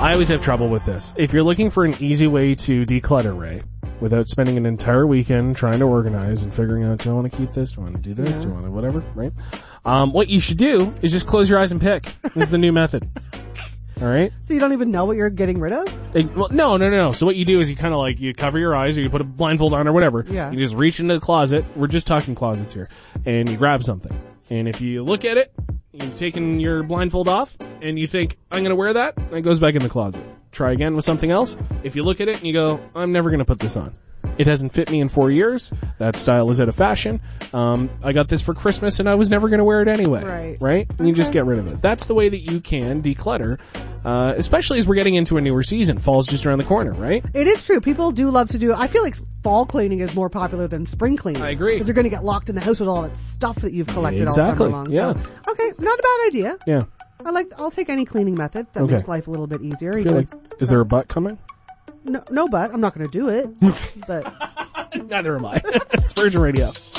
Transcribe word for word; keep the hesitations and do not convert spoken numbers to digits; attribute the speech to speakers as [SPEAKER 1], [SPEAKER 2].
[SPEAKER 1] I always have trouble with this. If you're looking for an easy way to declutter, right, without spending an entire weekend trying to organize and figuring out, do I want to keep this, do I want to do this,
[SPEAKER 2] Yeah.
[SPEAKER 1] do I want to whatever, right? Um, what you should do is just close your eyes and pick. This is the new method. All right?
[SPEAKER 2] So you don't even know what you're getting rid of?
[SPEAKER 1] They, well, no, no, no, no. So what you do is you kind of like, you cover your eyes or you put a blindfold on or whatever.
[SPEAKER 2] Yeah.
[SPEAKER 1] You just reach into the closet. We're just talking closets here. And you grab something. And if you look at it, you've taken your blindfold off and you think, I'm going to wear that, and it goes back in the closet. Try again with something else. If you look at it and you go, I'm never going to put this on. It hasn't fit me in four years. That style is out of fashion. Um, I got this for Christmas and I was never going to wear it anyway.
[SPEAKER 2] Right.
[SPEAKER 1] Right? And you just
[SPEAKER 2] Okay.
[SPEAKER 1] get rid of it. That's the way that you can declutter, uh, especially as we're getting into a newer season. Fall's just around the corner, right?
[SPEAKER 2] It is true. People do love to do, I feel like fall cleaning is more popular than spring cleaning.
[SPEAKER 1] I agree.
[SPEAKER 2] Because you're going to get locked in the house with all that stuff that you've collected
[SPEAKER 1] Exactly.
[SPEAKER 2] all summer long.
[SPEAKER 1] Yeah.
[SPEAKER 2] So, okay, not a bad idea.
[SPEAKER 1] Yeah.
[SPEAKER 2] I like, I'll take any cleaning method that
[SPEAKER 1] Okay.
[SPEAKER 2] makes life a little bit easier.
[SPEAKER 1] I
[SPEAKER 2] You
[SPEAKER 1] feel
[SPEAKER 2] guys-
[SPEAKER 1] like, is there a butt coming?
[SPEAKER 2] no, no, but I'm not going to do it. But
[SPEAKER 1] Neither am I. It's Virgin Radio.